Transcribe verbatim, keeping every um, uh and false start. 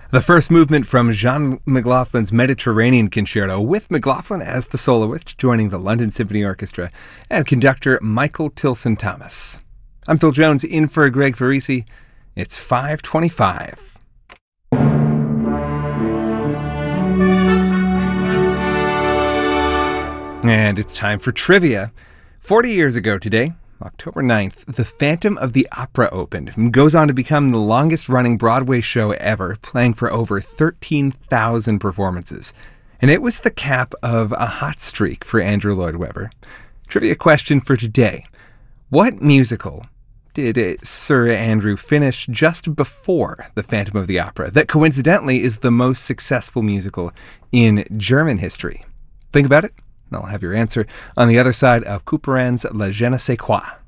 The first movement from John McLaughlin's Mediterranean Concerto, with McLaughlin as the soloist, joining the London Symphony Orchestra, and conductor Michael Tilson Thomas. I'm Phil Jones, in for Greg Farisi. It's five twenty-five. And it's time for trivia. Forty years ago today, October ninth, The Phantom of the Opera opened and goes on to become the longest-running Broadway show ever, playing for over thirteen thousand performances. And it was the cap of a hot streak for Andrew Lloyd Webber. Trivia question for today. What musical did Sir Andrew finish just before The Phantom of the Opera that coincidentally is the most successful musical in German history? Think about it, and I'll have your answer on the other side of Couperin's La Je ne sais quoi.